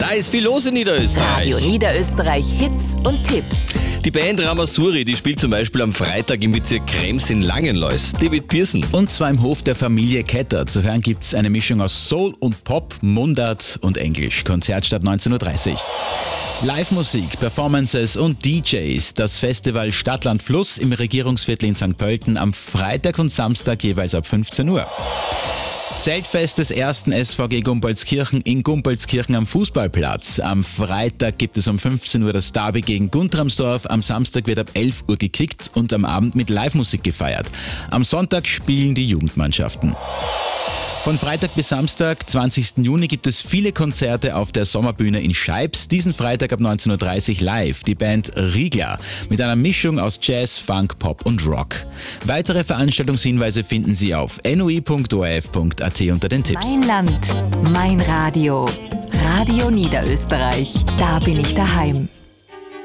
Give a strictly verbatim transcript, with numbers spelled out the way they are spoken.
Da ist viel los in Niederösterreich. Radio Niederösterreich Hits und Tipps. Die Band Ramasuri, die spielt zum Beispiel am Freitag im Bezirk Krems in Langenlois. David Pearson. Und zwar im Hof der Familie Ketter. Zu hören gibt's eine Mischung aus Soul und Pop, Mundart und Englisch. Konzertstart neunzehn Uhr dreißig. Live-Musik, Performances und D Js. Das Festival Stadtland Fluss im Regierungsviertel in Sankt Pölten am Freitag und Samstag jeweils ab fünfzehn Uhr. Zeltfest des ersten S V G Gumpoldskirchen in Gumpoldskirchen am Fußballplatz. Am Freitag gibt es um fünfzehn Uhr das Derby gegen Guntramsdorf. Am Samstag wird ab elf Uhr gekickt und am Abend mit Live-Musik gefeiert. Am Sonntag spielen die Jugendmannschaften. Von Freitag bis Samstag, zwanzigsten Juni, gibt es viele Konzerte auf der Sommerbühne in Scheibs. Diesen Freitag ab neunzehn Uhr dreißig live die Band Riegler mit einer Mischung aus Jazz, Funk, Pop und Rock. Weitere Veranstaltungshinweise finden Sie auf n u i punkt o r f punkt a t unter den Tipps. Mein Land, mein Radio. Radio Niederösterreich. Da bin ich daheim.